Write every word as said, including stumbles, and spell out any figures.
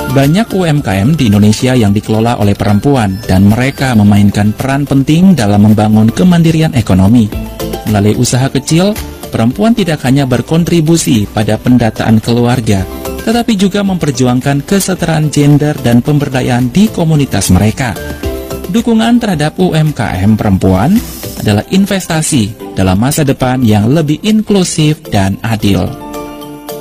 Banyak U M K M di Indonesia yang dikelola oleh perempuan dan mereka memainkan peran penting dalam membangun kemandirian ekonomi. Melalui usaha kecil, perempuan tidak hanya berkontribusi pada pendataan keluarga, tetapi juga memperjuangkan kesetaraan gender dan pemberdayaan di komunitas mereka. Dukungan terhadap U M K M perempuan adalah investasi dalam masa depan yang lebih inklusif dan adil.